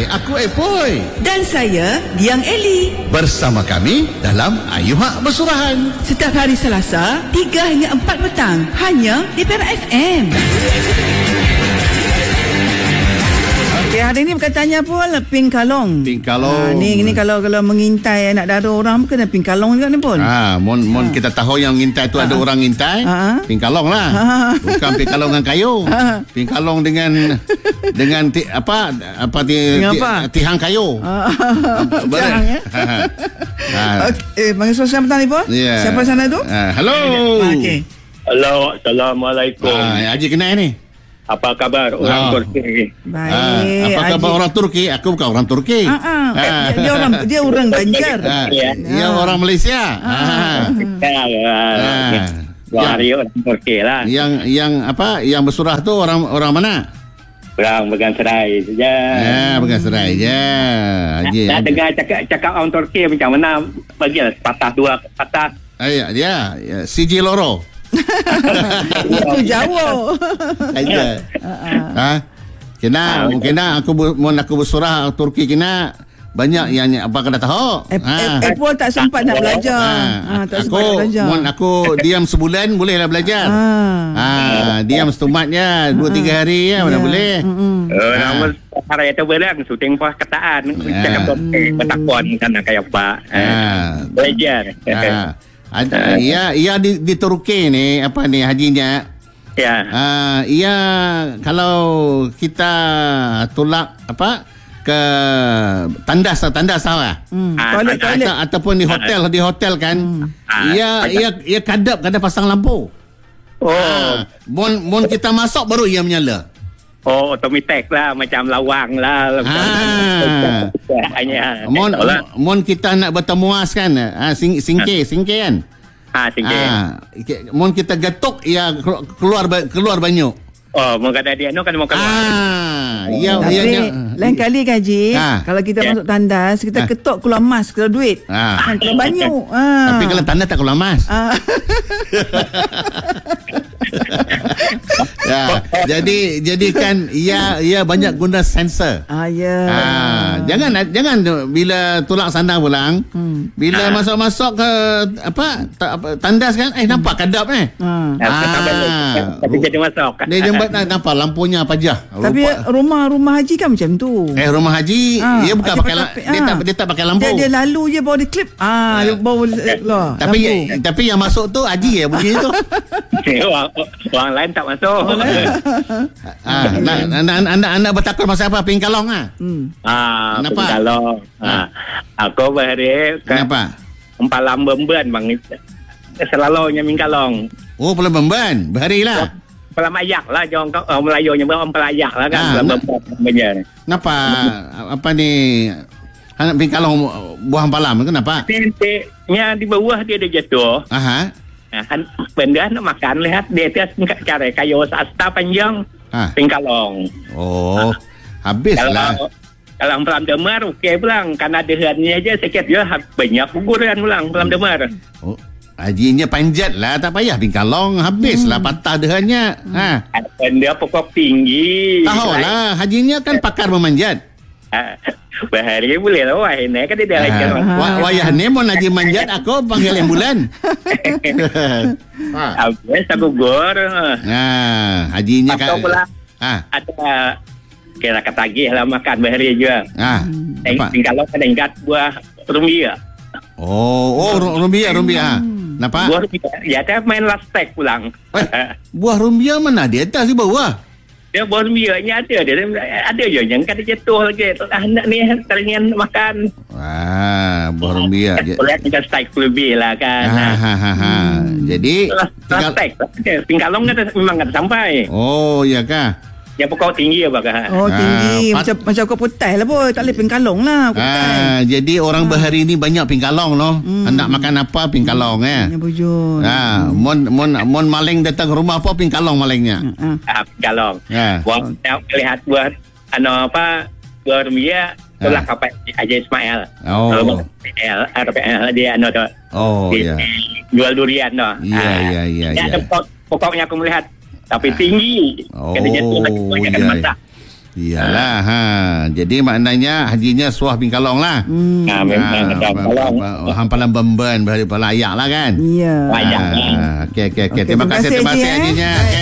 Hai, aku Epoi. Dan saya Diang Eli. Bersama kami dalam Ayu Hak Bersurahan. Setiap hari Selasa 3 hingga 4 petang. Hanya di Perak FM. Okay, hari ni bukan tanya pun ping kalong. Ping kalong. Ni kalau mengintai anak dara orang kena ping kalong juga ni pun. Mon kita tahu yang ngintai tu ada orang ngintai. Ping kalong lah. Bukan ping kalong dengan kayu. Ping kalong dengan tihang kayu. Tihang ya. Panggil suara petang ni pun. Yeah. Siapa sana tu? Hello. Okay. Halo, Assalamualaikum. Haji Kenai ni. Apa kabar orang Turki? Baik. Apa khabar orang Turki? Aku bukan orang Turki. Dia orang Banjar. Dia orang Malaysia. Hari orang Turki lah. Yang bersurah tu orang mana? Orang Began Serai saja. Began Serai je. Nak dengar cakap orang Turki macam mana? Bagilah patah dua patah. Dia CJ Loro. Itu Jawa. Kena aku bersurah Turki kena banyak yang apa kena tahu. Apple tak sempat nak belajar. Aku diam sebulan bolehlah belajar. Diam setumatnya 2-3 hari mana boleh. Nama hari itu bilang syuting pas kataan cakap bertakon kan kayak apa. Belajar. Ia di Turki ni apa ni hajinya? Ya. Ia kalau kita tolak ke tandas tahu Toilet. Ataupun di hotel kan. Ia kadap pasang lampu. Bon kita masuk baru ia menyala. Otomatik lah macam lawang lah. Mon kita nak bertemuas kan, singkir kan. Singkir. Mon kita getuk ya keluar banyak. Mon kata dia kan mau keluar. Lain kali Haji, kalau kita masuk tandas, kita ketuk keluar emas, keluar duit. Keluar banyak. Tapi kalau tandas tak keluar emas. Jadi kan ia banyak guna sensor. Jangan bila tolak sandang pulang, bila masuk ke tandas kan nampak kadap tapi jadi masuk. Dia jembat nampak lampunya pajah. Tapi rumah haji kan macam tu. Rumah haji dia bukan pakai dia tak pakai lampu. Dia lalu je bawa dia klip. Dia bawa keluar. Tapi yang masuk tu haji bunyi tu. Orang lain tak masuk. Anda bertakut masa apa? Pingkalong kenapa? Pingkalong. Aku berhari kenapa? Empalam Bemban bang. Selalunya Pingkalong. Pelam Bemban. Berharilah. Pelam ayak lah jangan Melayunya empalayak lah kan. Pelam Bemban. Kenapa? Apa ni? Anak Pingkalong buah empalam kenapa? Nya di bawah dia ada jatuh. Benda nak makan lihat dia cara kayu sasta panjang Pingkalong. Habislah. Kalau Pelam Demar okey pulang kan ada harinya aja sikit dia banyak guguran pulang Pelam Demar. Hajinya panjat lah tak payah Pingkalong habislah patah dehannya. Dia pokok tinggi. Tahulah hajinya kan pakar memanjat. Bahari boleh lah wah ini kan dia lagi wayah ni mau haji manjat aku panggil ambulan. Habis aku gugur. Hajinya kan ada kira ketagih lah makan bahari juga. Kalau ada ingat buah rumbia. Rumbia. Kenapa? Buah rumbia. Ya, dia main lastek pulang. Buah rumbia mana di atas di bawah? Dia buah rumbianya ada je yang kata jatuh lagi. Anak ni teringan makan. Buah rumbia. Boleh kita strike lebih lah kan. Jadi lastek. Pingkalong kan memang tak sampai. Ya kah? Yang pokok tinggi apa kan? Tinggi macam kau putih lah boy, tak boleh Pingkalong lah. Jadi orang bahari ni banyak Pingkalong loh. Nak makan apa Pingkalong Ya bujur. Mon maling datang rumah apa Pingkalong malingnya. Pingkalong. Buat lihat buat buah rumbia tolak apa aja Ismail. RPL dia jual durian dah. Ya. Pokoknya aku melihat tapi tinggi. Kata jatuh lagi banyak kan masak. Iyalah. Jadi maknanya hajinya suah Bingkalong lah. Memang Kalong. Hampalan Bemben, layak lah kan. Ya. Layak. Okey. Terima kasih hajinya.